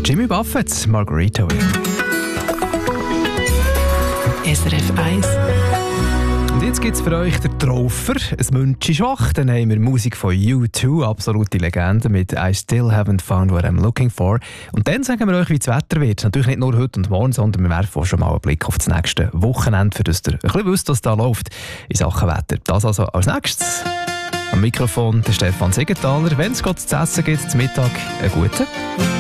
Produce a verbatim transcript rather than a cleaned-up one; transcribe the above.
Jimmy Buffett, Margarita. S R F eins. Und jetzt gibt es für euch den Traufer, ein Münchi schwach. Dann haben wir Musik von U zwei, absolute Legende, mit I Still Haven't Found What I'm Looking For. Und dann sagen wir euch, wie das Wetter wird. Natürlich nicht nur heute und morgen, sondern wir werfen auch schon mal einen Blick auf das nächste Wochenende, für das ihr ein bisschen wisst, was da läuft in Sachen Wetter. Das also als nächstes. Am Mikrofon der Stefan Siegenthaler. Wenn es Gott zu essen gibt, zum Mittag, einen guten.